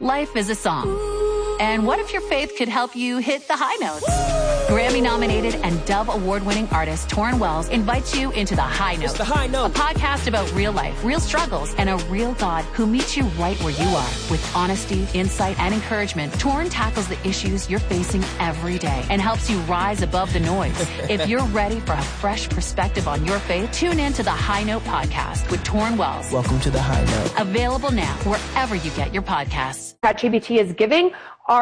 Life is a song. And what if your faith could help you hit the high notes? Grammy-nominated and Dove Award-winning artist Torrin Wells invites you into The High Note. It's The High Note. A podcast about real life, real struggles, and a real God who meets you right where you are. With honesty, insight, and encouragement, Torrin tackles the issues you're facing every day and helps you rise above the noise. If you're ready for a fresh perspective on your faith, tune in to The High Note podcast with Torrin Wells. Welcome to The High Note. Available now wherever you get your podcasts. ChatGPT is giving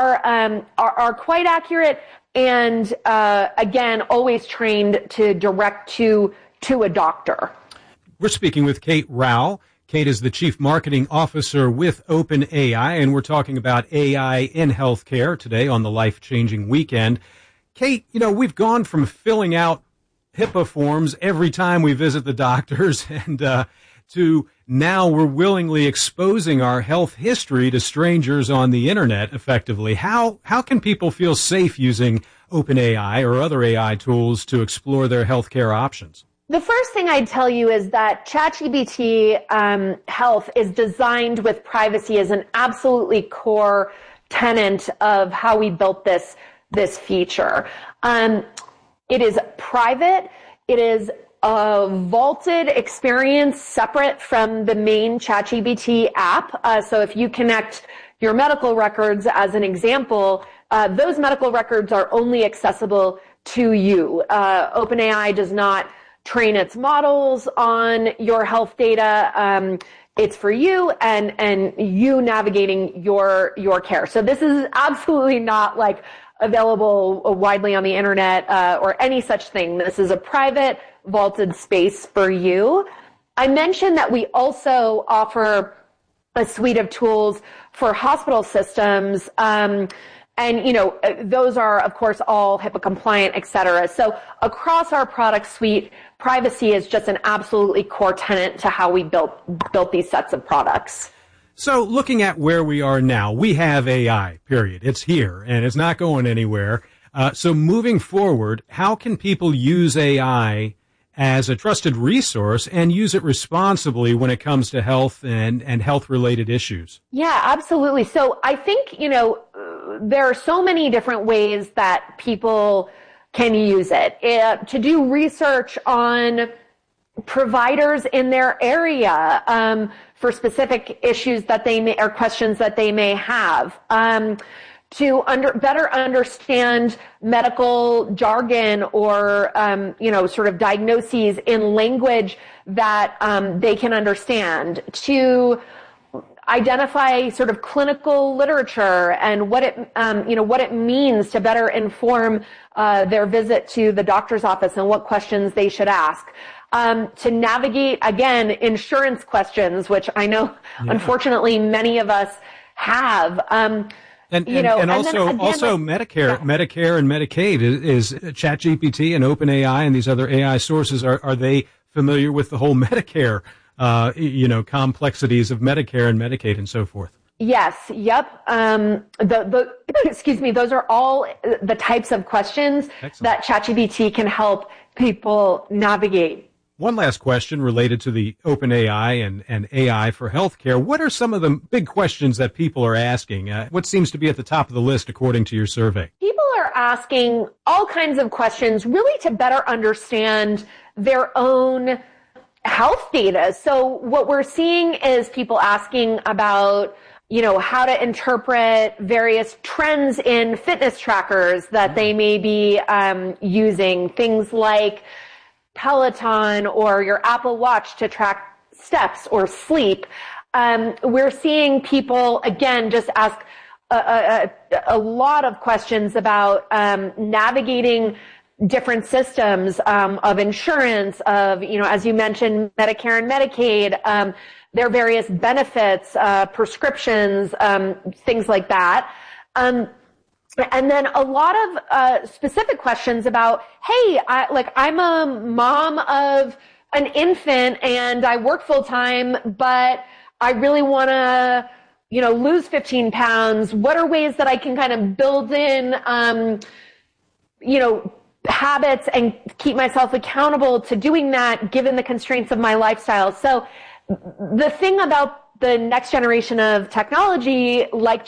are quite accurate and, again, always trained to direct to a doctor. We're speaking with Kate Rao. Kate is the Chief Marketing Officer with OpenAI, and we're talking about AI in healthcare today on the Life-Changing Weekend. Kate, we've gone from filling out HIPAA forms every time we visit the doctors and to now we're willingly exposing our health history to strangers on the internet effectively. How can people feel safe using OpenAI or other AI tools to explore their healthcare options? The first thing I'd tell you is that ChatGPT Health is designed with privacy as an absolutely core tenet of how we built this feature. It is private. It is a vaulted experience separate from the main ChatGPT app. So if you connect your medical records as an example, those medical records are only accessible to you. OpenAI does not train its models on your health data. It's for you and you navigating your care. So this is absolutely not like available widely on the internet or any such thing. This is a private, vaulted space for you. I mentioned that we also offer a suite of tools for hospital systems, and those are, of course, all HIPAA compliant, et cetera. So across our product suite, privacy is just an absolutely core tenet to how we built these sets of products. So looking at where we are now, we have AI, period. It's here, and it's not going anywhere. So moving forward, how can people use AI as a trusted resource and use it responsibly when it comes to health and health-related issues? Yeah, absolutely. So I think, there are so many different ways that people can use it. To do research on providers in their area for specific issues that they may, or questions that they may have, to better understand medical jargon or sort of diagnoses in language that they can understand, to identify sort of clinical literature and what it means to better inform their visit to the doctor's office and what questions they should ask. To navigate, again, insurance questions, which I know, unfortunately, many of us have. Also Medicare and Medicaid is ChatGPT and OpenAI and these other AI sources. Are they familiar with the whole Medicare, complexities of Medicare and Medicaid and so forth? Yes. Yep. Excuse me. Those are all the types of questions that ChatGPT can help people navigate. One last question related to the OpenAI and AI for healthcare. What are some of the big questions that people are asking? What seems to be at the top of the list according to your survey? People are asking all kinds of questions really to better understand their own health data. So what we're seeing is people asking about, how to interpret various trends in fitness trackers that they may be using, things like Peloton or your Apple Watch to track steps or sleep. We're seeing people, again, just ask a lot of questions about navigating different systems of insurance, of, as you mentioned, Medicare and Medicaid, their various benefits, prescriptions, things like that. And then a lot of specific questions about, hey, I'm a mom of an infant and I work full time, but I really want to, lose 15 pounds. What are ways that I can kind of build in, habits and keep myself accountable to doing that given the constraints of my lifestyle? So the thing about the next generation of technology, like